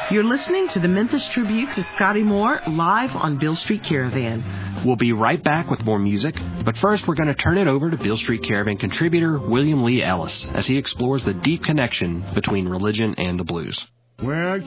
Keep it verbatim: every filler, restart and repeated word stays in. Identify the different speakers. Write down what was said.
Speaker 1: You're listening to the Memphis Tribute to Scotty Moore live on Beale Street Caravan.
Speaker 2: We'll be right back with more music, but first we're going to turn it over to Beale Street Caravan contributor William Lee Ellis as he explores the deep connection between religion and the blues.
Speaker 3: Well,